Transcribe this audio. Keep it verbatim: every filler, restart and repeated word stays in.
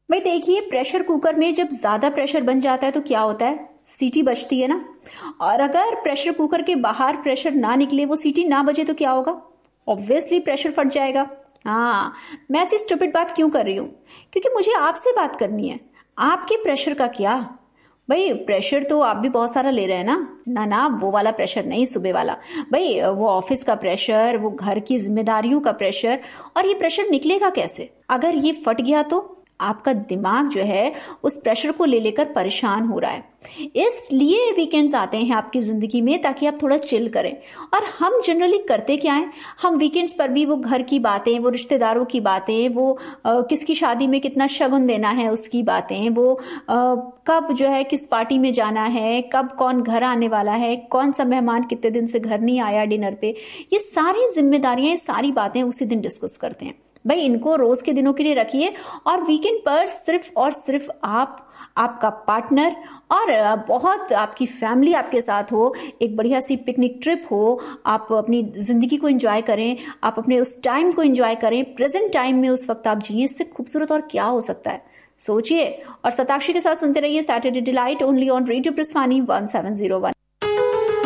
भाई देखिए, pressure cooker में जब ज्यादा प्रेशर बन जाता है तो क्या होता है, सीटी बजती है ना। और अगर प्रेशर कुकर के बाहर प्रेशर ना निकले, वो सीटी ना बजे तो क्या होगा, ऑब्वियसली प्रेशर फट जाएगा। हाँ, मैं ऐसी स्टूपिड बात क्यों कर रही हूँ, क्योंकि मुझे आपसे बात करनी है। आपके प्रेशर का क्या भाई, प्रेशर तो आप भी बहुत सारा ले रहे हैं ना। ना ना, वो वाला प्रेशर नहीं, सुबह वाला भाई, वो ऑफिस का प्रेशर, वो घर की जिम्मेदारियों का प्रेशर। और ये प्रेशर निकलेगा कैसे, अगर ये फट गया तो आपका दिमाग जो है उस प्रेशर को ले लेकर परेशान हो रहा है। इसलिए वीकेंड्स आते हैं आपकी जिंदगी में, ताकि आप थोड़ा चिल करें। और हम जनरली करते क्या है, हम वीकेंड्स पर भी वो घर की बातें, वो रिश्तेदारों की बातें, वो आ, किसकी शादी में कितना शगुन देना है उसकी बातें, वो आ, कब जो है किस पार्टी में जाना है, कब कौन घर आने वाला है, कौन सा मेहमान कितने दिन से घर नहीं आया डिनर पे, ये सारी जिम्मेदारियां, ये सारी बातें उसी दिन डिस्कस करते हैं। भाई इनको रोज के दिनों के लिए रखिए, और वीकेंड पर सिर्फ और सिर्फ आप, आपका पार्टनर और बहुत आपकी फैमिली आपके साथ हो, एक बढ़िया सी पिकनिक ट्रिप हो, आप अपनी जिंदगी को एंजॉय करें, आप अपने उस टाइम को एंजॉय करें, प्रेजेंट टाइम में उस वक्त आप जिए। इससे खूबसूरत और क्या हो सकता है, सोचिए। और शताक्षी के साथ सुनते रहिए Saturday delight, only on radio प्रस्थानी one seven zero one.